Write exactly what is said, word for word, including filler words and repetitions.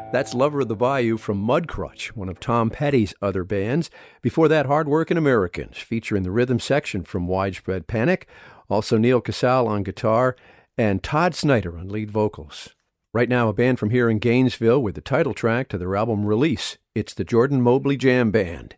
That's Lover of the Bayou from Mudcrutch, one of Tom Petty's other bands. Before that, Hardworking Americans, featuring the rhythm section from Widespread Panic. Also Neil Casal on guitar, and Todd Snyder on lead vocals. Right now, a band from here in Gainesville with the title track to their album Release. It's the Jordan Mobley Jam Band.